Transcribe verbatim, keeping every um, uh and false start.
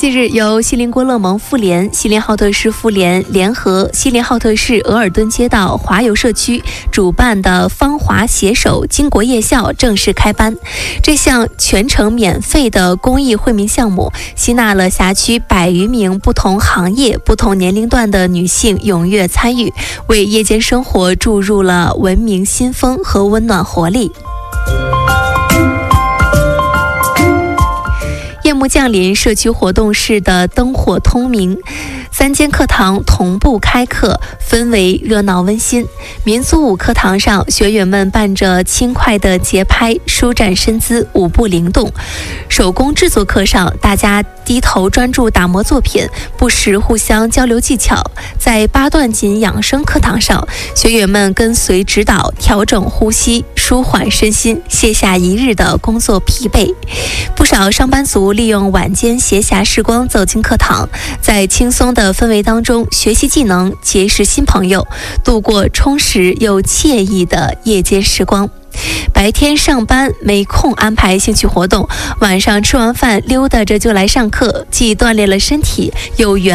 近日，由锡林郭勒盟妇联、锡林浩特市妇联联合锡林浩特市额尔敦街道华邮社区主办的芳华携手金国夜校正式开班。这项全程免费的公益惠民项目，吸纳了辖区百余名不同行业、不同年龄段的女性踊跃参与，为夜间生活注入了文明新风和温暖活力。夜幕降临，社区活动室的灯火通明，三间课堂同步开课，氛围热闹温馨。民族舞课堂上，学员们伴着轻快的节拍，舒展身姿，舞步灵动。手工制作课上，大家低头专注打磨作品，不时互相交流技巧。在八段锦养生课堂上，学员们跟随指导，调整呼吸，舒缓身心，卸下一日的工作疲惫。不少上班族利用晚间闲暇时光走进课堂，在轻松的氛围当中学习技能，结识新朋友，度过充实又惬意的夜间时光。白天上班没空安排兴趣活动，晚上吃完饭溜达着就来上课，既锻炼了身体，又圆